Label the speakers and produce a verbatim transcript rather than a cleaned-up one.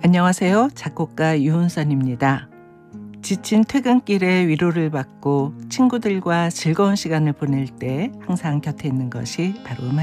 Speaker 1: 안녕하세요. 작곡가 유은선입니다. 지친 퇴근길에 위로를 받고 친구들과 즐거운 시간을 보낼 때 항상 곁에 있는 것이 바로 음악입니다.